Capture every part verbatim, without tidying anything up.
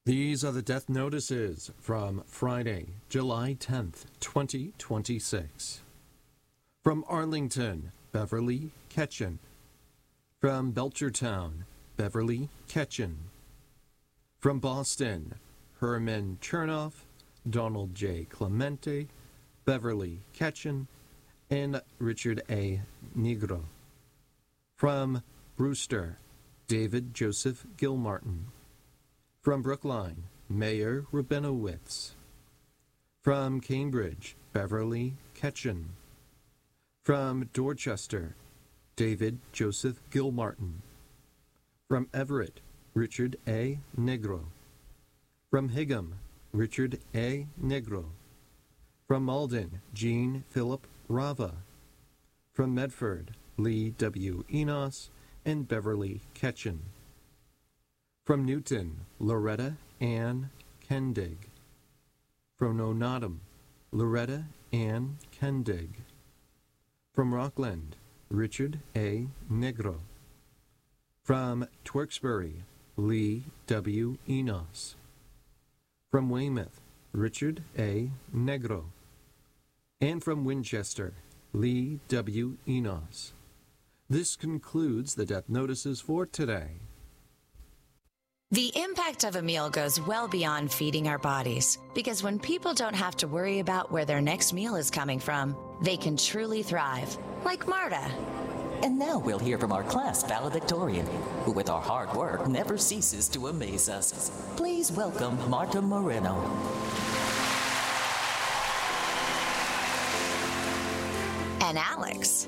These are the death notices from Friday, July tenth, twenty twenty-six. From Arlington, Beverly Ketchen. From Belchertown, Beverly Ketchen. From Boston, Herman Chernoff, Donald J. Clemente, Beverly Ketchen, and Richard A. Negro. From Brewster, David Joseph Gilmartin. From Brookline, Mayor Rabinowitz. From Cambridge, Beverly Ketchen. From Dorchester, David Joseph Gilmartin. From Everett, Richard A. Negro. From Higham, Richard A. Negro. From Malden, Jean Philip Rava. From Medford, Lee W. Enos and Beverly Ketchen. From Newton, Loretta Ann Kendig. From Nonadam, Loretta Ann Kendig. From Rockland, Richard A. Negro. From Tewksbury, Lee W. Enos. From Weymouth, Richard A. Negro. And from Winchester, Lee W. Enos. This concludes the death notices for today. The impact of a meal goes well beyond feeding our bodies, because when people don't have to worry about where their next meal is coming from, they can truly thrive, like Marta. And now we'll hear from our class valedictorian, who with our hard work never ceases to amaze us. Please welcome Marta Moreno. And Alex.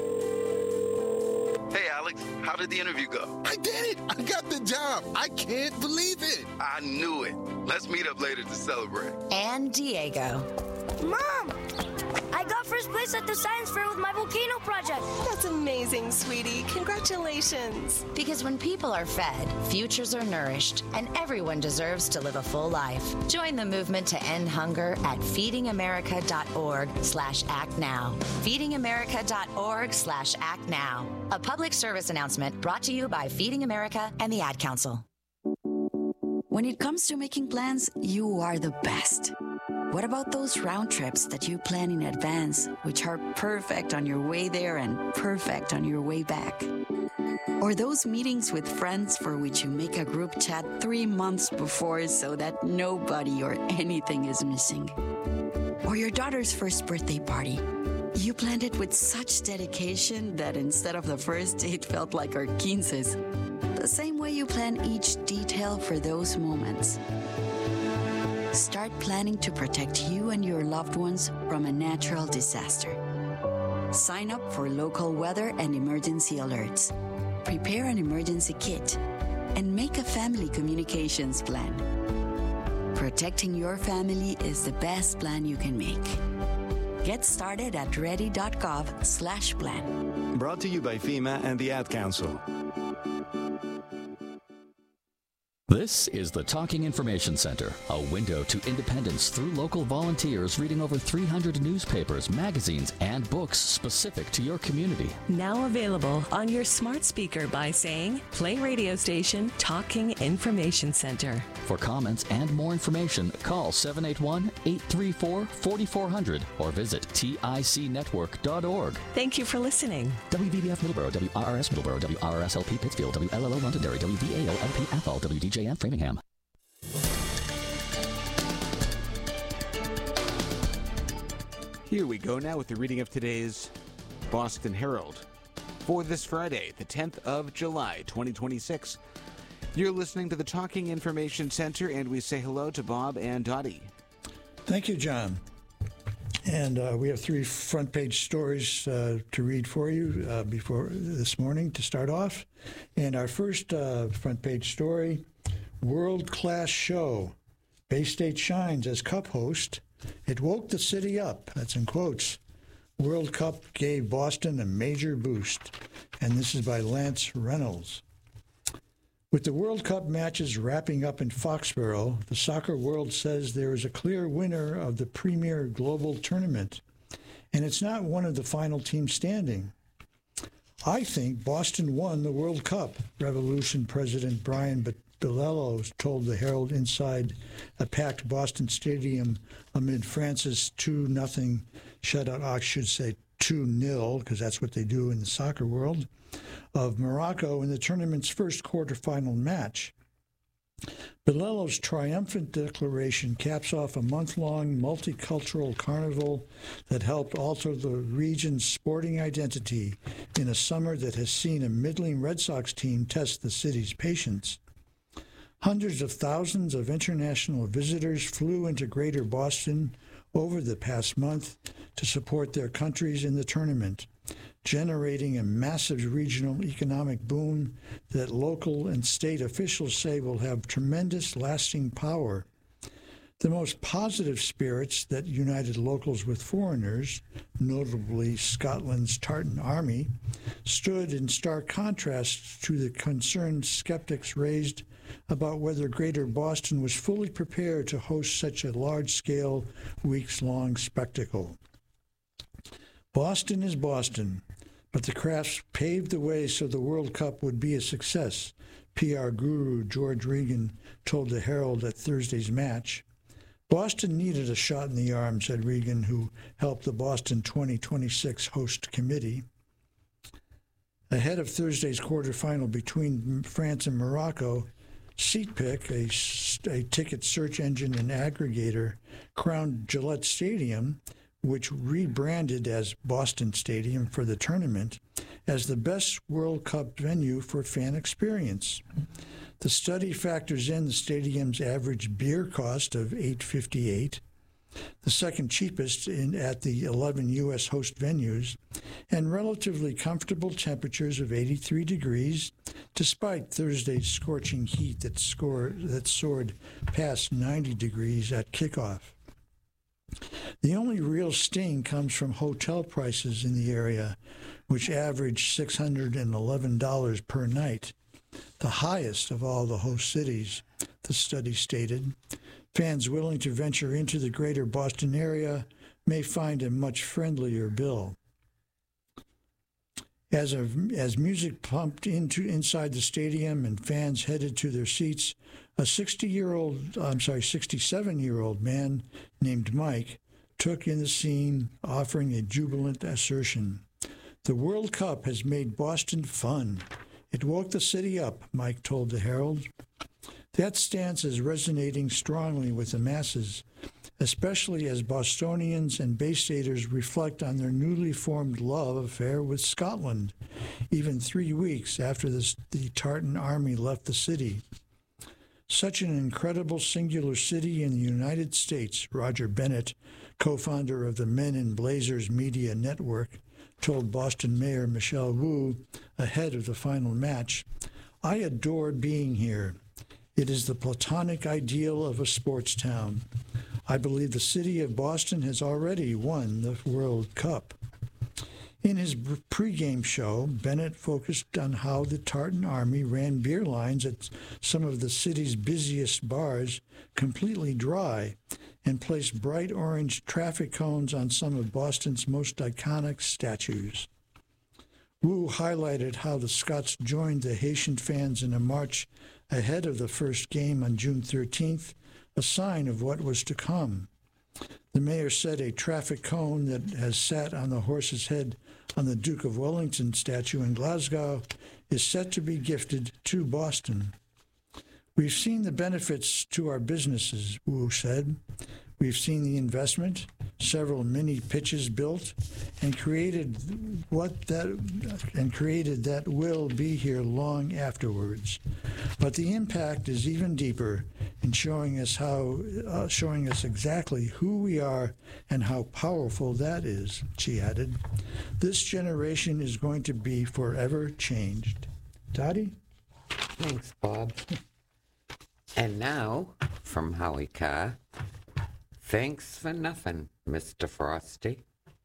Hey, Alex, how did the interview go? I did it! I got the job! I can't believe it! I knew it. Let's meet up later to celebrate. And Diego. Mom! I got first place at the science fair with my volcano project. That's amazing, sweetie. Congratulations. Because when people are fed, futures are nourished, and everyone deserves to live a full life. Join the movement to end hunger at feedingamerica.org slash act now. feedingamerica.org slash act now. A public service announcement brought to you by Feeding America and the Ad Council. When it comes to making plans, you are the best. What about those round trips that you plan in advance, which are perfect on your way there and perfect on your way back? Or those meetings with friends for which you make a group chat three months before so that nobody or anything is missing? Or your daughter's first birthday party. You planned it with such dedication that instead of the first date felt like our quinces. The same way you plan each detail for those moments. Start planning to protect you and your loved ones from a natural disaster. Sign up for local weather and emergency alerts. Prepare an emergency kit and make a family communications plan. Protecting your family is the best plan you can make. Get started at ready.gov slash plan. Brought to you by FEMA and the Ad Council. This is the Talking Information Center, a window to independence through local volunteers reading over three hundred newspapers, magazines, and books specific to your community. Now available on your smart speaker by saying, play radio station Talking Information Center. For comments and more information, call seven eight one, eight three four, four four zero zero or visit tic network dot org. Thank you for listening. W V B F Middleborough, W R R S Middleborough, W R R S L P Pittsfield, W L L O Londonderry, W V A O L P Athol, W D J N Framingham. Here we go now with the reading of today's Boston Herald for this Friday, the tenth of July, twenty twenty-six. You're listening to the Talking Information Center, and we say hello to Bob and Dottie. Thank you, John. And uh, we have three front page stories uh, to read for you uh, before this morning to start off. And our first uh, front page story, world-class show. Bay State shines as Cup host. It woke the city up. That's in quotes. World Cup gave Boston a major boost. And this is by Lance Reynolds. With the World Cup matches wrapping up in Foxborough, the soccer world says there is a clear winner of the premier global tournament, and it's not one of the final teams standing. I think Boston won the World Cup, Revolution President Brian Bilello told the Herald inside a packed Boston Stadium amid France's two nothing shutout, I should say two nil, because that's what they do in the soccer world, of Morocco in the tournament's first quarterfinal match. Bilello's triumphant declaration caps off a month-long multicultural carnival that helped alter the region's sporting identity in a summer that has seen a middling Red Sox team test the city's patience. Hundreds of thousands of international visitors flew into Greater Boston over the past month to support their countries in the tournament, generating a massive regional economic boom that local and state officials say will have tremendous lasting power. The most positive spirits that united locals with foreigners, notably Scotland's Tartan Army, stood in stark contrast to the concerned skeptics raised about whether Greater Boston was fully prepared to host such a large-scale, weeks-long spectacle. Boston is Boston, but the Crafts paved the way so the World Cup would be a success, P R guru George Regan told the Herald at Thursday's match. Boston needed a shot in the arm, said Regan, who helped the Boston twenty twenty-six host committee. Ahead of Thursday's quarterfinal between France and Morocco, SeatPick, a, a ticket search engine and aggregator, crowned Gillette Stadium, which rebranded as Boston Stadium for the tournament, as the best World Cup venue for fan experience. The study factors in the stadium's average beer cost of eight dollars and fifty-eight cents, the second cheapest in, at the eleven U S host venues, and relatively comfortable temperatures of eighty-three degrees, despite Thursday's scorching heat that, score, that soared past ninety degrees at kickoff. The only real sting comes from hotel prices in the area, which averaged six hundred eleven dollars per night, the highest of all the host cities, the study stated. Fans willing to venture into the greater Boston area may find a much friendlier bill. As, a, as music pumped into inside the stadium and fans headed to their seats, a sixty-year-old, I'm sorry, sixty-seven-year-old man named Mike took in the scene, offering a jubilant assertion. The World Cup has made Boston fun. It woke the city up, Mike told the Herald. That stance is resonating strongly with the masses, especially as Bostonians and Bay Staters reflect on their newly formed love affair with Scotland, even three weeks after the, the Tartan Army left the city. Such an incredible singular city in the United States, Roger Bennett, co-founder of the Men in Blazers Media Network, told Boston Mayor Michelle Wu ahead of the final match, "I adore being here. It is the platonic ideal of a sports town. I believe the city of Boston has already won the World Cup." In his pregame show, Bennett focused on how the Tartan Army ran beer lines at some of the city's busiest bars completely dry and placed bright orange traffic cones on some of Boston's most iconic statues. Wu highlighted how the Scots joined the Haitian fans in a march ahead of the first game on June thirteenth, a sign of what was to come. The mayor said a traffic cone that has sat on the horse's head on the Duke of Wellington statue in Glasgow is set to be gifted to Boston. "We've seen the benefits to our businesses," Wu said. "We've seen the investment, several mini pitches built, and created what that and created that will be here long afterwards. But the impact is even deeper in showing us how, uh, showing us exactly who we are and how powerful that is," she added. "This generation is going to be forever changed." Dottie? Thanks, Bob. And now, from Howie Carr, thanks for nothing, Mister Frosty.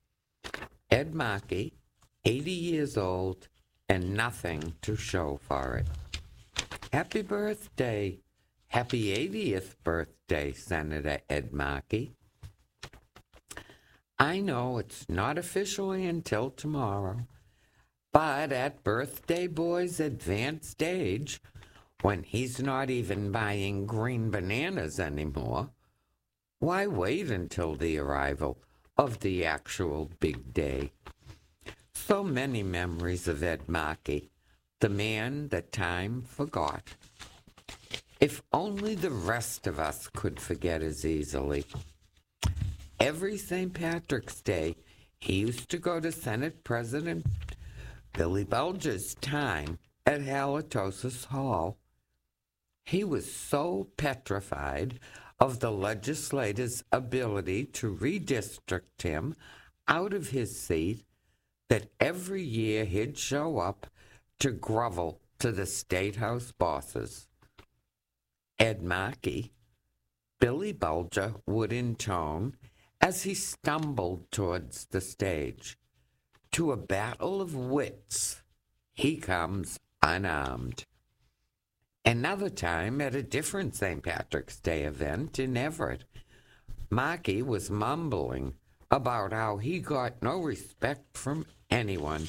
Ed Markey, eighty years old, and nothing to show for it. Happy birthday. Happy eightieth birthday, Senator Ed Markey. I know it's not officially until tomorrow, but at Birthday Boy's advanced age, when he's not even buying green bananas anymore, why wait until the arrival of the actual big day? So many memories of Ed Markey, the man that time forgot. If only the rest of us could forget as easily. Every Saint Patrick's Day, he used to go to Senate President Billy Bulger's time at Halitosis Hall. He was so petrified of the legislator's ability to redistrict him out of his seat that every year he'd show up to grovel to the State House bosses. Ed Markey, Billy Bulger would intone as he stumbled towards the stage. To a battle of wits, he comes unarmed. Another time, at a different Saint Patrick's Day event in Everett, Markey was mumbling about how he got no respect from anyone.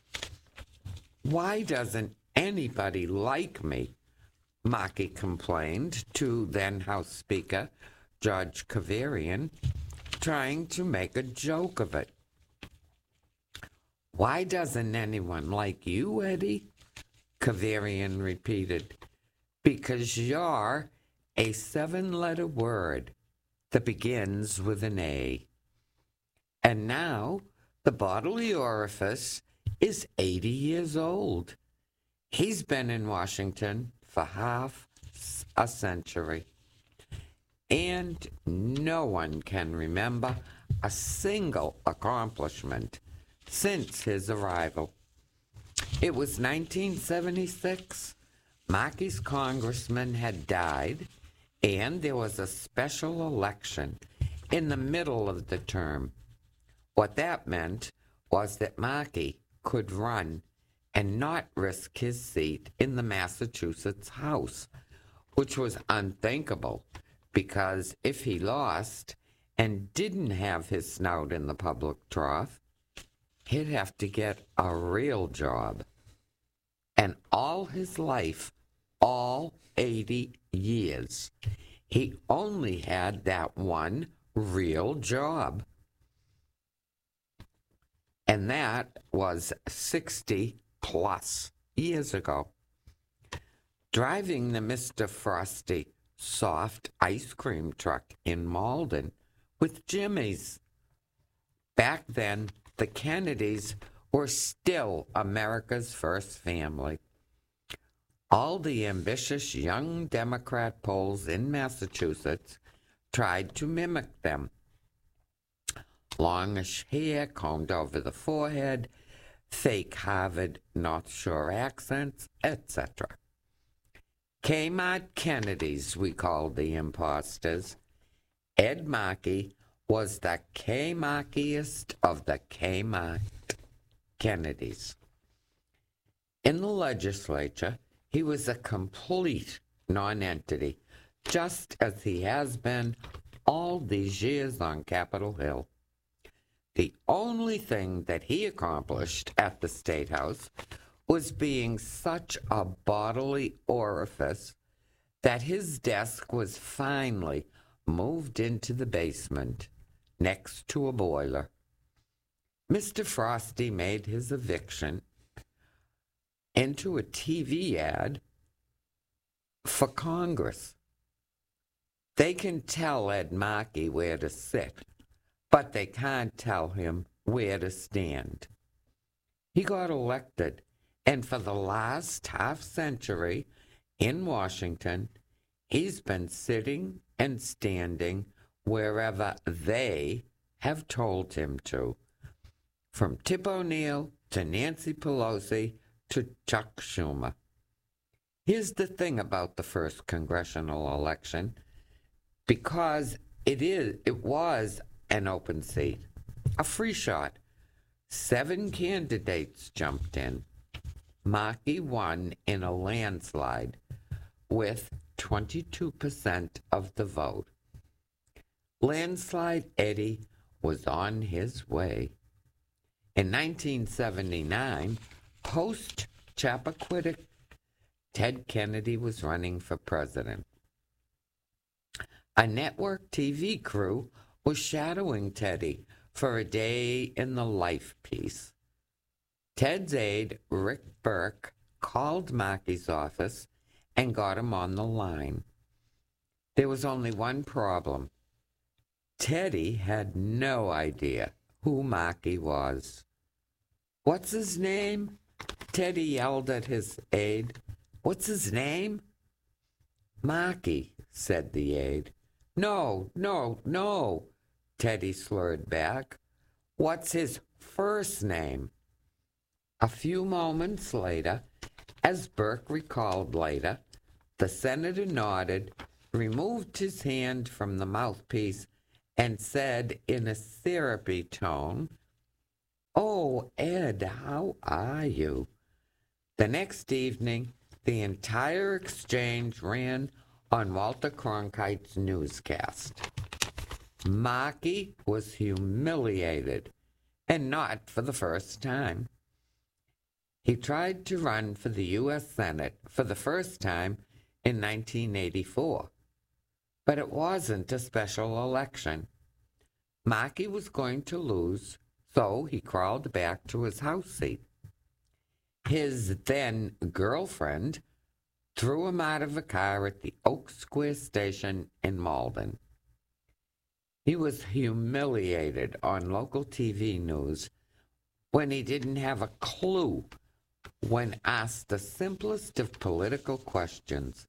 "Why doesn't anybody like me?" Markey complained to then House Speaker George Kavarian, trying to make a joke of it. "Why doesn't anyone like you, Eddie?" Kavarian repeated. "Because you're a seven-letter word that begins with an A." And now the bodily orifice is eighty years old. He's been in Washington for half a century, and no one can remember a single accomplishment since his arrival. It was nineteen seventy-six. Markey's congressman had died, and there was a special election in the middle of the term. What that meant was that Markey could run and not risk his seat in the Massachusetts House, which was unthinkable, because if he lost and didn't have his snout in the public trough, he'd have to get a real job. And all his life, all eighty years, he only had that one real job. And that was sixty plus years ago. Driving the Mister Frosty soft ice cream truck in Malden with Jimmy's. Back then, the Kennedys were still America's first family. All the ambitious young Democrat polls in Massachusetts tried to mimic them. Longish hair combed over the forehead, fake Harvard North Shore accents, et cetera. Kmart Kennedys, we called the imposters. Ed Markey was the K-Markiest of the Kmart Kennedys. In the legislature, he was a complete non-entity, just as he has been all these years on Capitol Hill. The only thing that he accomplished at the State House was being such a bodily orifice that his desk was finally moved into the basement next to a boiler. Mister Frosty made his eviction into a T V ad for Congress. They can tell Ed Markey where to sit, but they can't tell him where to stand. He got elected, and for the last half century in Washington, he's been sitting and standing wherever they have told him to, from Tip O'Neill to Nancy Pelosi to Chuck Schumer. Here's the thing about the first congressional election, because it is, it was an open seat, a free shot. Seven candidates jumped in. Markey won in a landslide with twenty-two percent of the vote. Landslide Eddie was on his way. In nineteen seventy-nine, post-Chappaquiddick Ted Kennedy was running for president. A network T V crew was shadowing Teddy for a day in the life piece. Ted's aide, Rick Burke, called Markey's office and got him on the line. There was only one problem. Teddy had no idea who Markey was. "What's his name?" Teddy yelled at his aide. "What's his name?" "Markey," said the aide. "No, no, no," Teddy slurred back. "What's his first name?" A few moments later, as Burke recalled later, the senator nodded, removed his hand from the mouthpiece, and said in a therapy tone, "Oh, Ed, how are you?" The next evening, the entire exchange ran on Walter Cronkite's newscast. Markey was humiliated, and not for the first time. He tried to run for the U S Senate for the first time in nineteen eighty-four, but it wasn't a special election. Markey was going to lose, so he crawled back to his house seat. His then girlfriend threw him out of a car at the Oak Square station in Malden. He was humiliated on local T V news when he didn't have a clue when asked the simplest of political questions.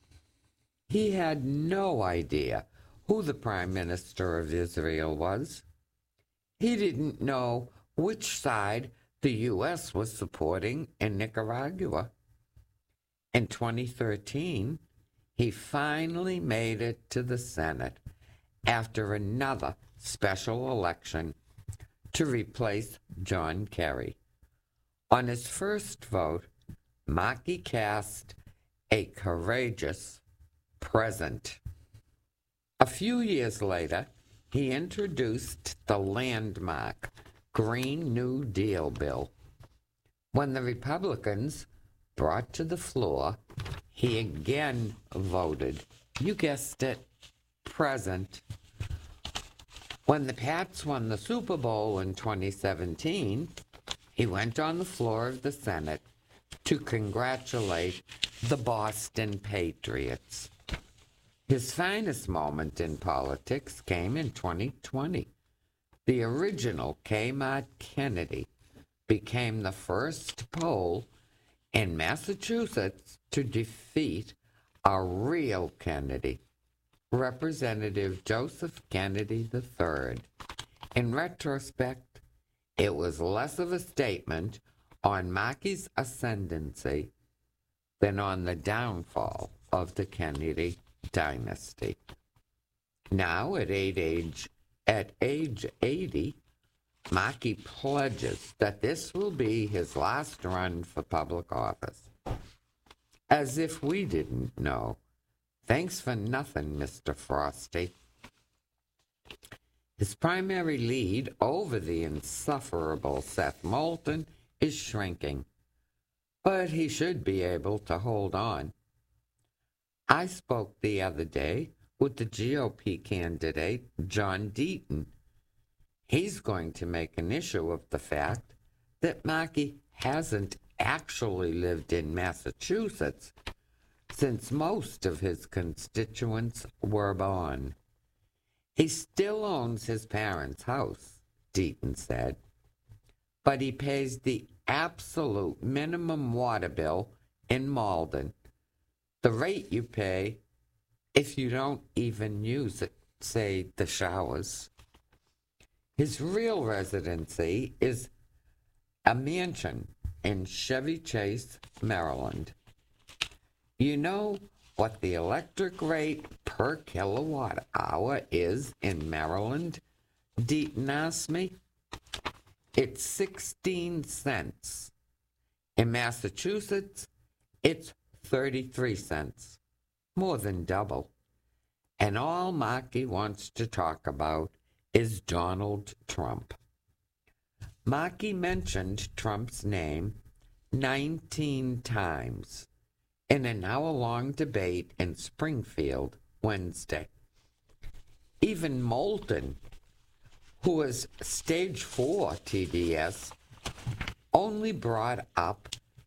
He had no idea who the Prime Minister of Israel was. He didn't know which side the U S was supporting in Nicaragua. In twenty thirteen, he finally made it to the Senate after another special election to replace John Kerry. On his first vote, Markey cast a courageous present. A few years later, he introduced the landmark Green New Deal bill. When the Republicans brought to the floor, he again voted, you guessed it, present. When the Pats won the Super Bowl in twenty seventeen, he went on the floor of the Senate to congratulate the Boston Patriots. His finest moment in politics came in twenty twenty. The original Kmart Kennedy became the first Pole in Massachusetts to defeat a real Kennedy, Representative Joseph Kennedy the third. In retrospect, it was less of a statement on Markey's ascendancy than on the downfall of the Kennedy dynasty. Now, at age, at age eighty, Markey pledges that this will be his last run for public office. As if we didn't know. Thanks for nothing, Mister Frosty. His primary lead over the insufferable Seth Moulton is shrinking, but he should be able to hold on. I spoke the other day with the G O P candidate, John Deaton. He's going to make an issue of the fact that Markey hasn't actually lived in Massachusetts since most of his constituents were born. He still owns his parents' house, Deaton said, but he pays the absolute minimum water bill in Malden, the rate you pay if you don't even use it, say, the showers. His real residency is a mansion in Chevy Chase, Maryland. You know what the electric rate per kilowatt hour is in Maryland? Deaton asked me. It's sixteen cents. In Massachusetts, it's thirty-three cents, more than double. And all Markey wants to talk about is Donald Trump. Markey mentioned Trump's name nineteen times in an hour-long debate in Springfield Wednesday. Even Moulton, who was stage four T D S, only brought up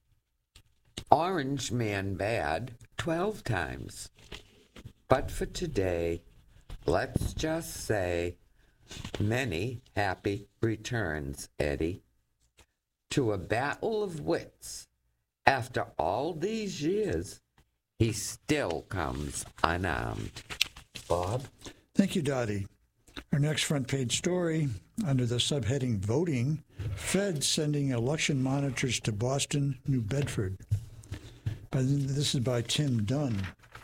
Orange Man Bad twelve times. But for today, let's just say many happy returns, Eddie, to a battle of wits. After all these years, he still comes unarmed. Bob? Thank you, Dottie. Our next front page story, under the subheading Voting, Fed sending election monitors to Boston, New Bedford. This is by Tim Dunn.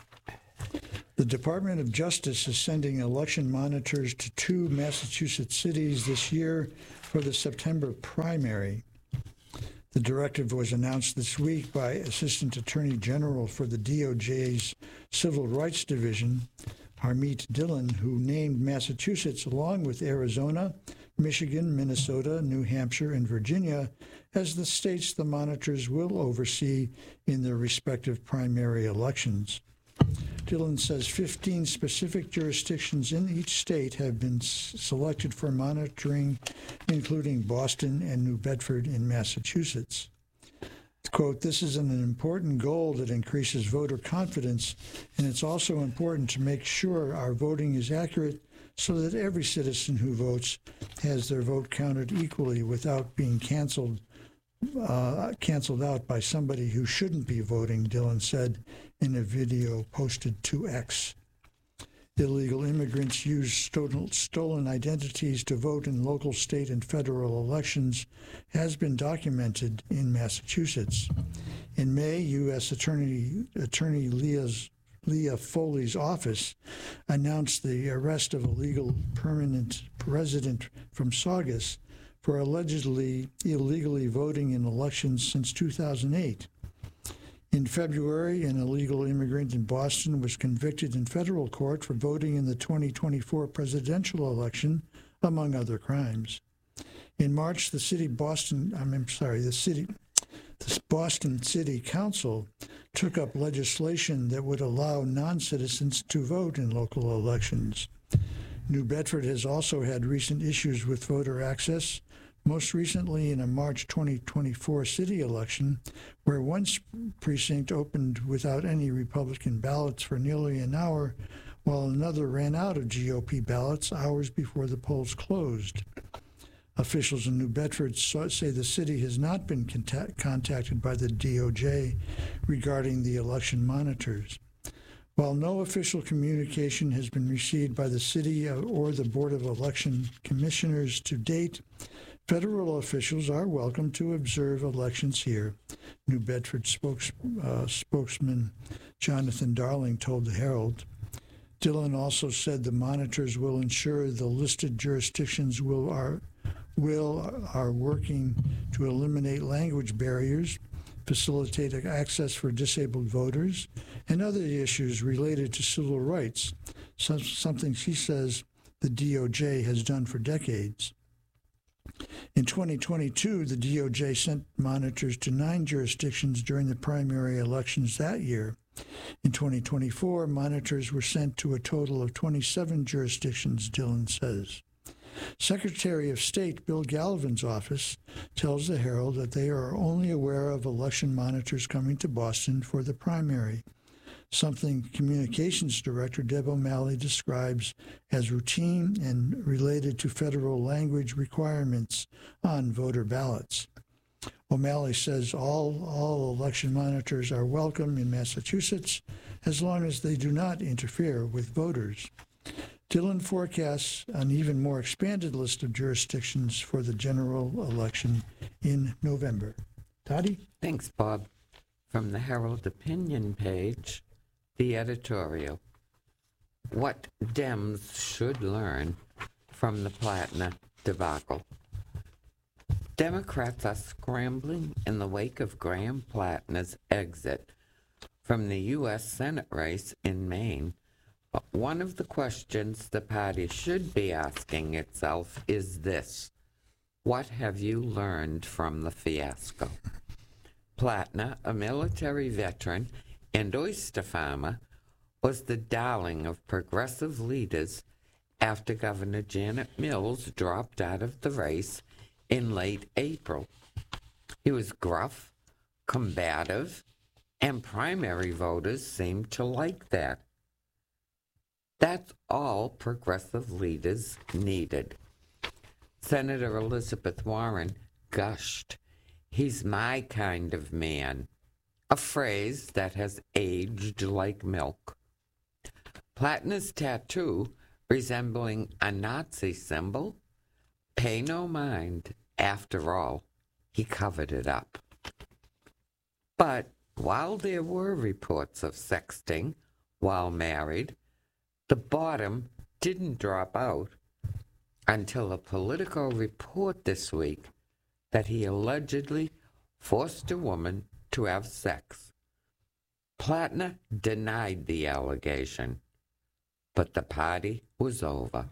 The Department of Justice is sending election monitors to two Massachusetts cities this year for the September primary. The directive was announced this week by Assistant Attorney General for the D O J's Civil Rights Division, Harmeet Dillon, who named Massachusetts, along with Arizona, Michigan, Minnesota, New Hampshire, and Virginia, as the states the monitors will oversee in their respective primary elections. Dillon says fifteen specific jurisdictions in each state have been s- selected for monitoring, including Boston and New Bedford in Massachusetts. Quote, this is an important goal that increases voter confidence, and it's also important to make sure our voting is accurate so that every citizen who votes has their vote counted equally without being canceled uh, canceled out by somebody who shouldn't be voting, Dillon said in a video posted to X. Illegal immigrants use stolen, stolen identities to vote in local, state, and federal elections has been documented in Massachusetts. In May, U S Attorney, Attorney Leah's, Leah Foley's office announced the arrest of a legal permanent resident from Saugus for allegedly illegally voting in elections since two thousand eight. In February, an illegal immigrant in Boston was convicted in federal court for voting in the twenty twenty-four presidential election, among other crimes. In March, the city Boston, I'm sorry, the city, the Boston City Council took up legislation that would allow non-citizens to vote in local elections. New Bedford has also had recent issues with voter access, most recently in a March twenty twenty-four city election, where one precinct opened without any Republican ballots for nearly an hour, while another ran out of G O P ballots hours before the polls closed. Officials in New Bedford say the city has not been contact- contacted by the D O J regarding the election monitors. While no official communication has been received by the city or the Board of Election Commissioners to date, federal officials are welcome to observe elections here, New Bedford spokes, uh, spokesman Jonathan Darling told the Herald. Dillon also said the monitors will ensure the listed jurisdictions will are, will are working to eliminate language barriers, facilitate access for disabled voters, and other issues related to civil rights, something she says the D O J has done for decades. In twenty twenty-two, the D O J sent monitors to nine jurisdictions during the primary elections that year. In twenty twenty-four, monitors were sent to a total of twenty-seven jurisdictions, Dillon says. Secretary of State Bill Gallivan's office tells the Herald that they are only aware of election monitors coming to Boston for the primary, something Communications Director Deb O'Malley describes as routine and related to federal language requirements on voter ballots. O'Malley says all, all election monitors are welcome in Massachusetts as long as they do not interfere with voters. Dillon forecasts an even more expanded list of jurisdictions for the general election in November. Toddy? Thanks, Bob. From the Herald opinion page, the editorial. What Dems should learn from the Platna debacle. Democrats are scrambling in the wake of Graham Platna's exit from the U S Senate race in Maine. But one of the questions the party should be asking itself is this: what have you learned from the fiasco? Platna, a military veteran and oyster farmer, was the darling of progressive leaders after Governor Janet Mills dropped out of the race in late April. He was gruff, combative, and primary voters seemed to like that. That's all progressive leaders needed. Senator Elizabeth Warren gushed, "He's my kind of man," a phrase that has aged like milk. Platner's tattoo, resembling a Nazi symbol, pay no mind. After all, he covered it up. But while there were reports of sexting while married, the bottom didn't drop out until a Politico report this week that he allegedly forced a woman to have sex. Platner denied the allegation, but the party was over.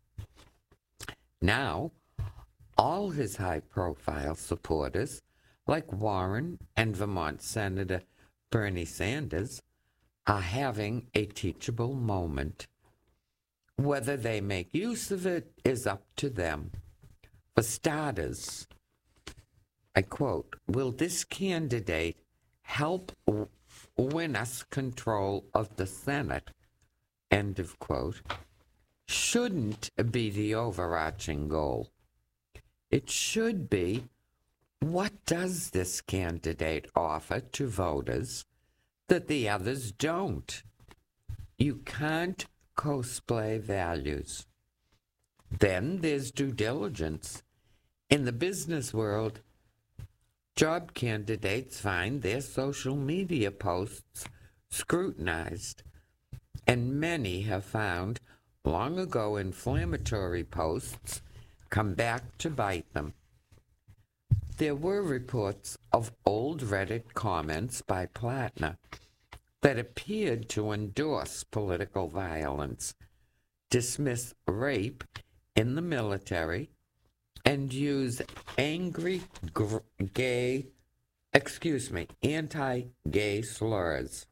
Now, all his high-profile supporters, like Warren and Vermont Senator Bernie Sanders, are having a teachable moment. Whether they make use of it is up to them. For starters, I quote, "Will this candidate help w- win us control of the Senate?" End of quote. Shouldn't be the overarching goal. It should be, what does this candidate offer to voters that the others don't? You can't cosplay values. Then there's due diligence. In the business world, job candidates find their social media posts scrutinized, and many have found long ago inflammatory posts come back to bite them. There were reports of old Reddit comments by Platner that appeared to endorse political violence, dismiss rape in the military, and use angry gr- gay, excuse me, anti-gay slurs.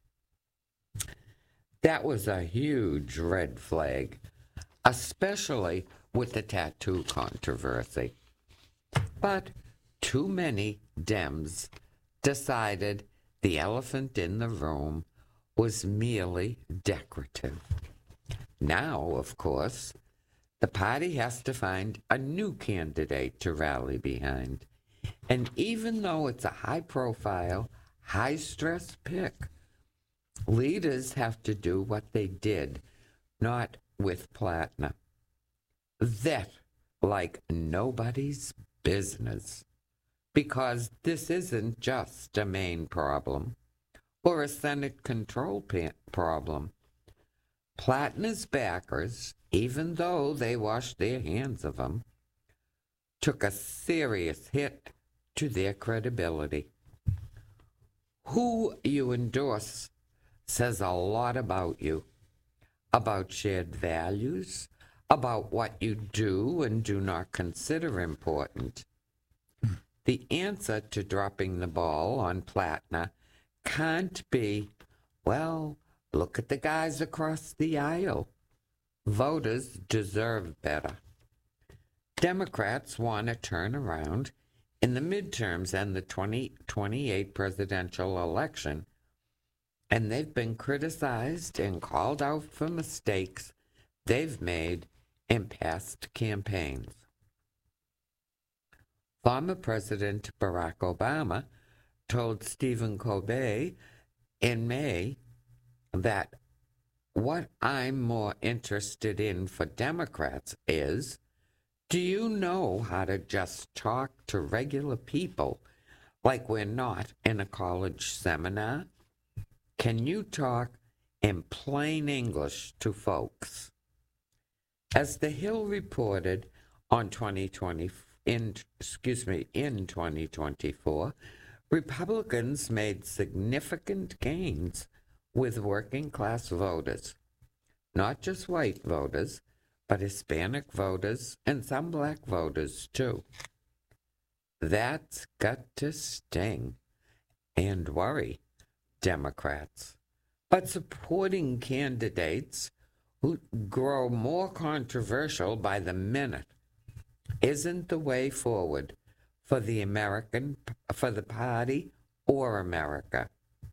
That was a huge red flag, especially with the tattoo controversy. But too many Dems decided the elephant in the room was merely decorative. Now, of course, the party has to find a new candidate to rally behind. And even though it's a high-profile, high-stress pick, leaders have to do what they did, not with Platner. Vet like nobody's business. Because this isn't just a Maine problem or a Senate control pa- problem. Platner's backers, even though they washed their hands of him, took a serious hit to their credibility. Who you endorse says a lot about you, about shared values, about what you do and do not consider important. The answer to dropping the ball on Platner can't be, well, look at the guys across the aisle. Voters deserve better. Democrats want to turn around in the midterms and the twenty twenty-eight presidential election, and they've been criticized and called out for mistakes they've made in past campaigns. Former President Barack Obama told Stephen Colbert in May that what I'm more interested in for Democrats is, do you know how to just talk to regular people like we're not in a college seminar? Can you talk in plain English to folks? As The Hill reported on twenty twenty, in, excuse me, in twenty twenty-four, Republicans made significant gains with working-class voters, not just white voters, but Hispanic voters and some black voters, too. That's got to sting and worry Democrats. But supporting candidates who grow more controversial by the minute isn't the way forward for the American, for the party or America.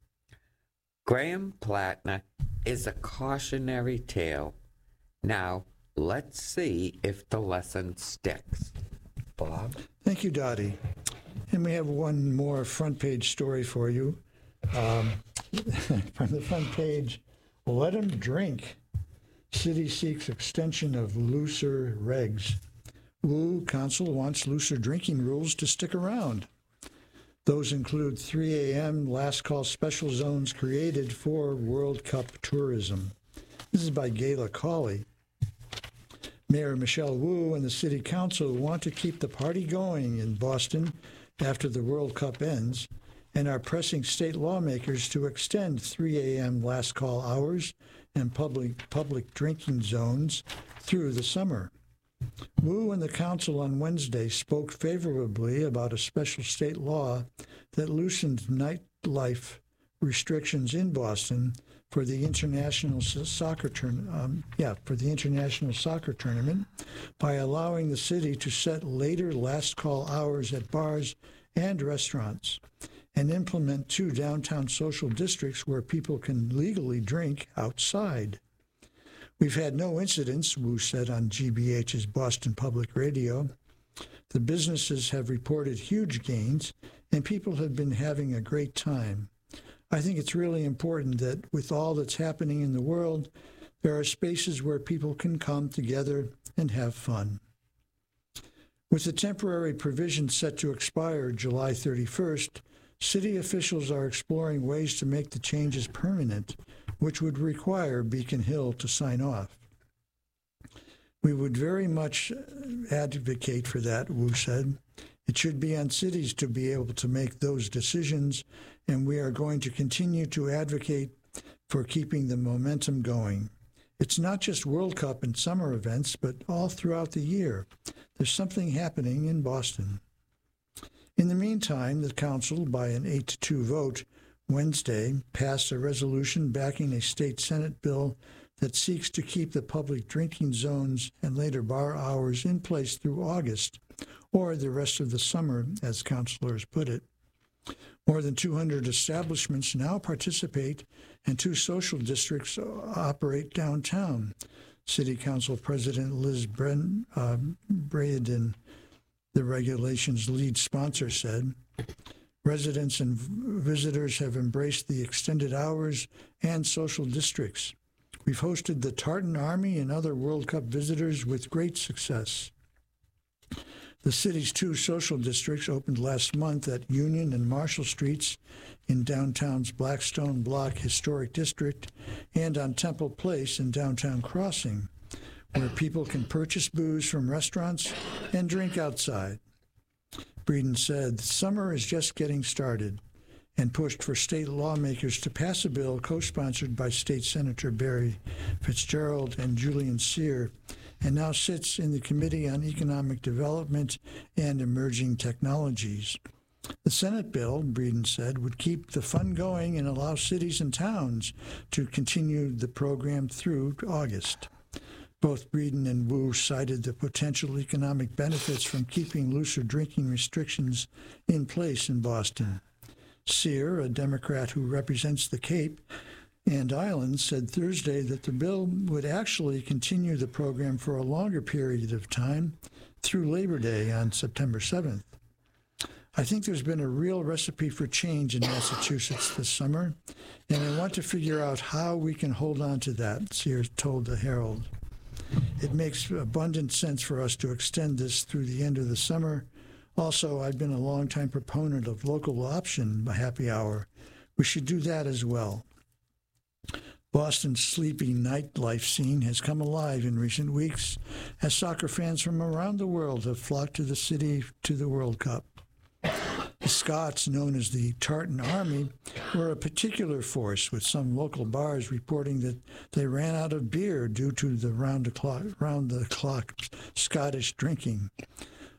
Graham Plattner is a cautionary tale. Now, let's see if the lesson sticks. Bob? Thank you, Dottie. And we have one more front page story for you. Um, from the front page, let them drink. City seeks extension of looser regs. Wu Council wants looser drinking rules to stick around. Those include three a.m. last call special zones created for World Cup tourism. This is by Gayla Cawley. Mayor Michelle Wu and the City Council want to keep the party going in Boston after the World Cup ends and are pressing state lawmakers to extend three a.m. last call hours and public public drinking zones through the summer. Wu and the council on Wednesday spoke favorably about a special state law that loosened nightlife restrictions in Boston for the international soccer turn, um, yeah, for the international soccer tournament by allowing the city to set later last call hours at bars and restaurants and implement two downtown social districts where people can legally drink outside. We've had no incidents, Wu said on G B H's Boston Public Radio. The businesses have reported huge gains, and people have been having a great time. I think it's really important that with all that's happening in the world, there are spaces where people can come together and have fun. With the temporary provision set to expire July thirty-first, city officials are exploring ways to make the changes permanent, which would require Beacon Hill to sign off. We would very much advocate for that, Wu said. It should be on cities to be able to make those decisions, and we are going to continue to advocate for keeping the momentum going. It's not just World Cup and summer events, but all throughout the year. There's something happening in Boston. In the meantime, the council, by an eight to two vote Wednesday, passed a resolution backing a state Senate bill that seeks to keep the public drinking zones and later bar hours in place through August, or the rest of the summer, as councilors put it. More than two hundred establishments now participate, and two social districts operate downtown. City Council President Liz Bren, uh, Braden, the regulation's lead sponsor, said, residents and visitors have embraced the extended hours and social districts. We've hosted the Tartan Army and other World Cup visitors with great success. The city's two social districts opened last month at Union and Marshall Streets in downtown's Blackstone Block Historic District and on Temple Place in downtown Crossing, where people can purchase booze from restaurants and drink outside. Breeden said, summer is just getting started, and pushed for state lawmakers to pass a bill co-sponsored by State Senator Barry Fitzgerald and Julian Cyr, and now sits in the Committee on Economic Development and Emerging Technologies. The Senate bill, Breeden said, would keep the fun going and allow cities and towns to continue the program through August. Both Breeden and Wu cited the potential economic benefits from keeping looser drinking restrictions in place in Boston. Cyr, a Democrat who represents the Cape and Islands, said Thursday that the bill would actually continue the program for a longer period of time through Labor Day on September seventh. I think there's been a real recipe for change in Massachusetts this summer, and I want to figure out how we can hold on to that, Cyr told the Herald. It makes abundant sense for us to extend this through the end of the summer. Also, I've been a longtime proponent of local option happy hour. We should do that as well. Boston's sleepy nightlife scene has come alive in recent weeks as soccer fans from around the world have flocked to the city to the World Cup. The Scots, known as the Tartan Army, were a particular force, with some local bars reporting that they ran out of beer due to the round-the-clock, round-the-clock Scottish drinking.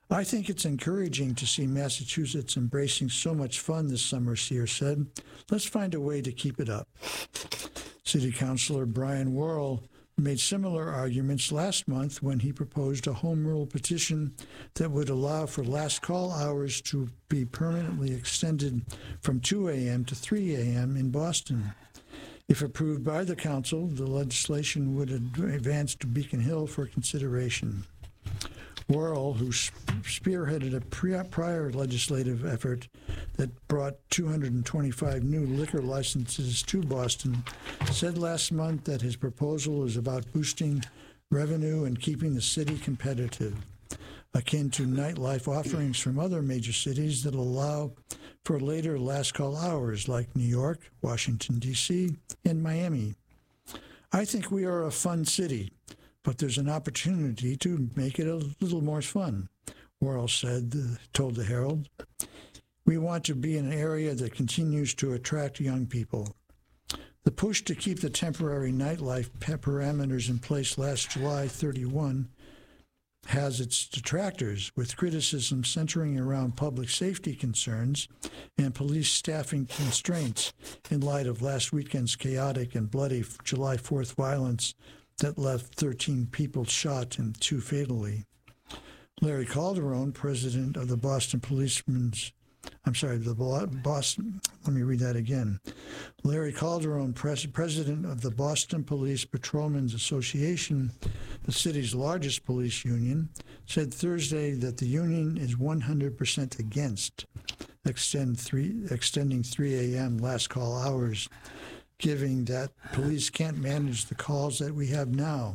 I think it's encouraging to see Massachusetts embracing so much fun this summer, Sear said. Let's find a way to keep it up. City Councilor Brian Worrell made similar arguments last month when he proposed a home rule petition that would allow for last call hours to be permanently extended from two a.m. to three a.m. in Boston. If approved by the council, the legislation would advance to Beacon Hill for consideration. Worrell, who spearheaded a prior legislative effort that brought two hundred twenty-five new liquor licenses to Boston, said last month that his proposal is about boosting revenue and keeping the city competitive, akin to nightlife offerings from other major cities that allow for later last call hours like New York, Washington, D C, and Miami. I think we are a fun city, but there's an opportunity to make it a little more fun, Worrell said, uh, told the Herald. We want to be an area that continues to attract young people. The push to keep the temporary nightlife parameters in place last July thirty-first has its detractors, with criticism centering around public safety concerns and police staffing constraints in light of last weekend's chaotic and bloody July fourth violence that left thirteen people shot and two fatally. Larry Calderon, president of the Boston Policemen's, I'm sorry, the Boston, let me read that again. Larry Calderon, pres, president of the Boston Police Patrolmen's Association, the city's largest police union, said Thursday that the union is one hundred percent against extend three, extending three a.m. last call hours, given that police can't manage the calls that we have now.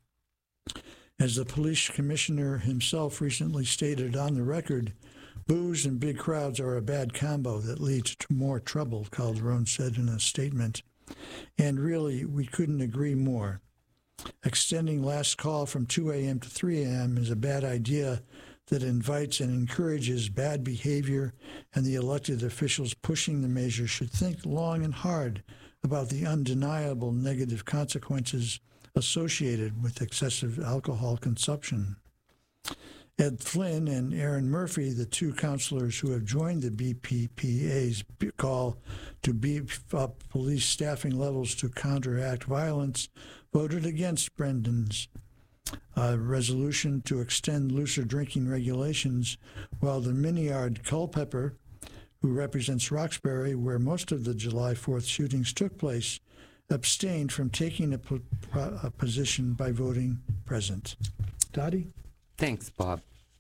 As the police commissioner himself recently stated on the record, booze and big crowds are a bad combo that leads to more trouble, Calderon said in a statement. And really, we couldn't agree more. Extending last call from two a.m. to three a.m. is a bad idea that invites and encourages bad behavior, and the elected officials pushing the measure should think long and hard about the undeniable negative consequences associated with excessive alcohol consumption. Ed Flynn and Aaron Murphy, the two counselors who have joined the B P P A's call to beef up police staffing levels to counteract violence, voted against Brendan's uh, resolution to extend looser drinking regulations, while the Minyard Culpepper, who represents Roxbury, where most of the July fourth shootings took place, abstained from taking a, po- a position by voting present. Dottie? Thanks, Bob.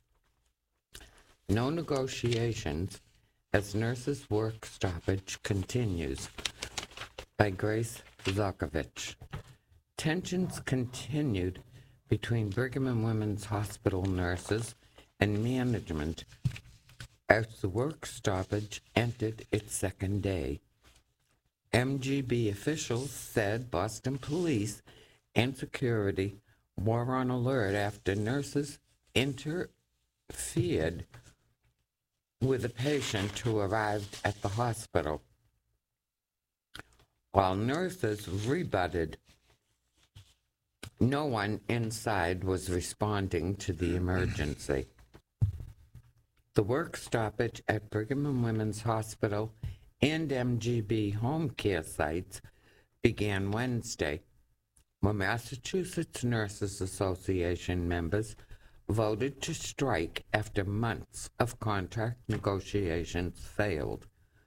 No negotiations as nurses' work stoppage continues, by Grace Zukovich. Tensions continued between Brigham and Women's Hospital nurses and management as the work stoppage entered its second day. M G B officials said Boston police and security were on alert after nurses interfered with a patient who arrived at the hospital. While nurses rebutted, no one inside was responding to the emergency. The work stoppage at Brigham and Women's Hospital and M G B home care sites began Wednesday, when Massachusetts Nurses Association members voted to strike after months of contract negotiations failed.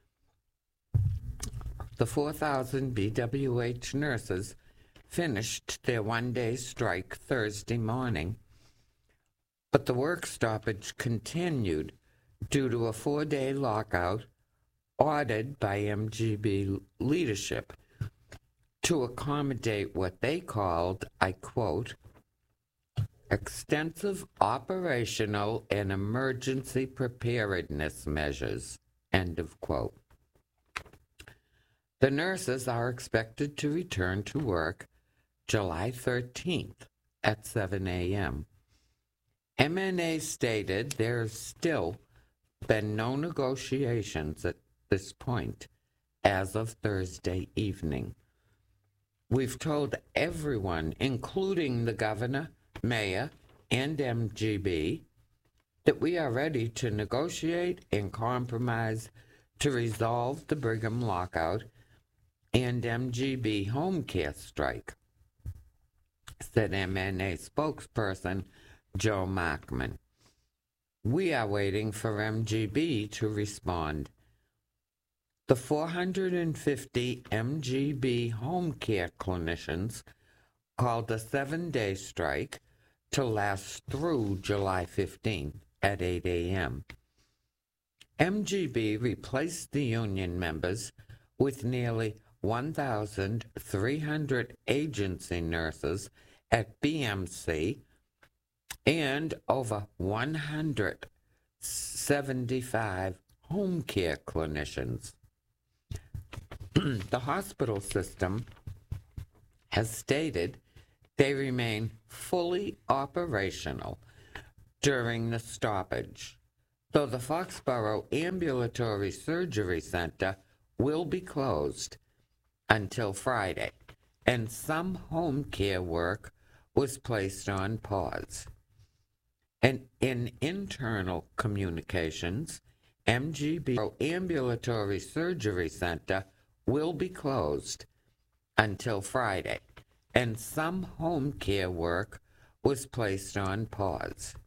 The four thousand B W H nurses finished their one-day strike Thursday morning, but the work stoppage continued due to a four-day lockout ordered by M G B leadership to accommodate what they called, I quote, extensive operational and emergency preparedness measures, end of quote. The nurses are expected to return to work July thirteenth at seven a.m. M N A stated there's still been no negotiations at this point as of Thursday evening. We've told everyone, including the governor, mayor, and M G B, that we are ready to negotiate and compromise to resolve the Brigham lockout and M G B home care strike, said M N A spokesperson Joe Markman. We are waiting for M G B to respond. The four hundred fifty M G B home care clinicians called a seven-day strike to last through July fifteenth at eight a.m. M G B replaced the union members with nearly one thousand three hundred agency nurses at B M C and over one hundred seventy-five home care clinicians. The hospital system has stated they remain fully operational during the stoppage, though the Foxborough Ambulatory Surgery Center will be closed until Friday, and some home care work was placed on pause. And in internal communications, M G B Ambulatory Surgery Center will be closed until Friday, and some home care work was placed on pause.